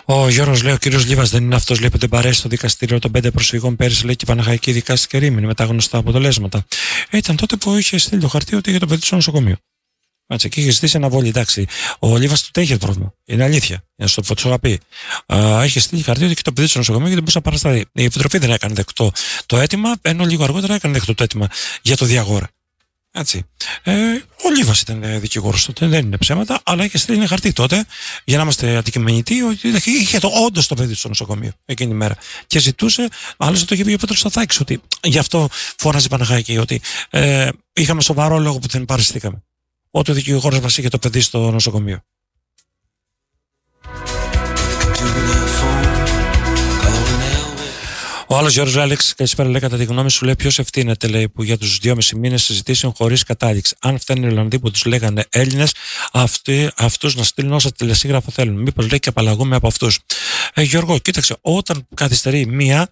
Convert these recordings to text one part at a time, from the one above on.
Ο Γιώργος λέει: ο κύριος Λίβας δεν είναι αυτός, λέει, που δεν παρέσει στο δικαστήριο των 5 προσφυγών πέρυσι, λέει, και η Παναχαϊκή δικάστηκε Ρήμηνη με τα γνωστά αποτελέσματα. Ήταν τότε που είχε στείλει το χαρτί ότι είχε το παιδί στο νοσοκομείο. Έτσι, και είχε ζητήσει αναβολή. Εντάξει, ο Λίβας του είχε πρόβλημα. Είναι αλήθεια. Για να το αγαπεί. Είχε στείλει χαρτί ότι είχε το παιδί στο νοσοκομείο και δεν μπορούσε να παρασταθεί. Η Επιτροπή δεν έκανε δεκτό το αίτημα, ενώ λίγο αργότερα έκανε δεκτό το αίτημα για το Διαγόρα. Έτσι. Ο Λίβας ήταν δικηγόρος τότε, δεν είναι ψέματα, αλλά είχε στείλει ένα χαρτί τότε για να είμαστε αντικειμενικοί ότι είχε όντως το παιδί στο νοσοκομείο εκείνη τη μέρα. Και ζητούσε, άλλωστε το είχε πει ο Πέτρος Σταθάκης, ότι γι' αυτό φώναζε η Παναχαϊκή, ότι είχαμε σοβαρό λόγο που δεν παραισθήκαμε. Ότι ο δικηγόρος μας είχε το παιδί στο νοσοκομείο. Ο άλλος Γιώργος Άλεξ, καλησπέρα, λέει, κατά τη γνώμη σου, λέει, ποιος ευθύνεται, λέει, που για τους 2,5 μήνες συζητήσεων χωρίς κατάληξη. Αν φταίνουν οι Ιρλανδοί που τους λέγανε Έλληνες, αυτούς να στείλουν όσα τηλεσίγραφα θέλουν. Μήπως, λέει, και απαλλαγούμε από αυτούς. Γιώργο, κοίταξε, όταν καθυστερεί μία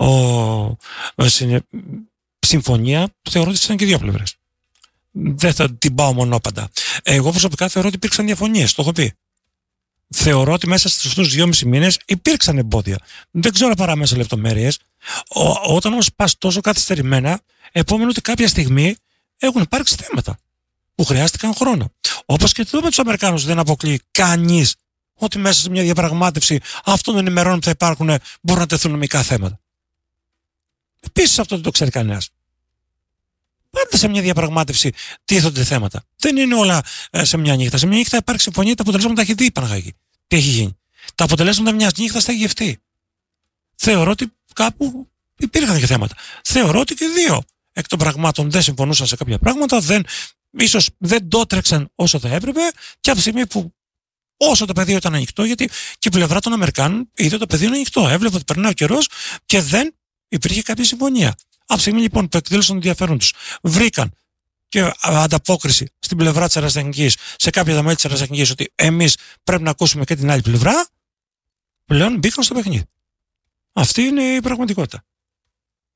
συμφωνία, θεωρώ ότι ήταν και δύο πλευρές. Δεν θα την πάω μονόπαντα. Εγώ προσωπικά θεωρώ ότι υπήρξαν διαφωνίες, το έχω πει. Θεωρώ ότι μέσα στους 2,5 μήνες υπήρξαν εμπόδια. Δεν ξέρω παρά μέσα λεπτομέρειες. Όταν όμως πας τόσο καθυστερημένα, επόμενο ότι κάποια στιγμή έχουν υπάρξει θέματα που χρειάστηκαν χρόνο. Όπως και εδώ με τους Αμερικάνους δεν αποκλείει κανείς ότι μέσα σε μια διαπραγμάτευση αυτών των ημερών που θα υπάρχουν μπορούν να τεθούν νομικά θέματα. Επίσης αυτό δεν το ξέρει κανένας. Πάντα σε μια διαπραγμάτευση τίθονται θέματα. Δεν είναι όλα σε μια νύχτα. Σε μια νύχτα υπάρχει συμφωνία, τα αποτελέσματα έχει δει η Παναχαϊκή. Τι έχει γίνει. Τα αποτελέσματα μιας νύχτας θα έχει γευτεί. Θεωρώ ότι κάπου υπήρχαν και θέματα. Θεωρώ ότι και δύο εκ των πραγμάτων δεν συμφωνούσαν σε κάποια πράγματα, ίσως δεν το τρέξαν όσο θα έπρεπε, και από τη στιγμή που όσο το πεδίο ήταν ανοιχτό, γιατί και η πλευρά των Αμερικάνων είδε το πεδίο ανοιχτό. Έβλεπε ότι περνάει ο καιρός και δεν υπήρχε κάποια συμφωνία. Από τη στιγμή λοιπόν που εκδήλωσαν το ενδιαφέρον τους, βρήκαν και ανταπόκριση στην πλευρά της αεραστεχνικής, σε κάποια τα μέλη της αεραστεχνικής, ότι εμείς πρέπει να ακούσουμε και την άλλη πλευρά, πλέον μπήκαν στο παιχνίδι. Αυτή είναι η πραγματικότητα.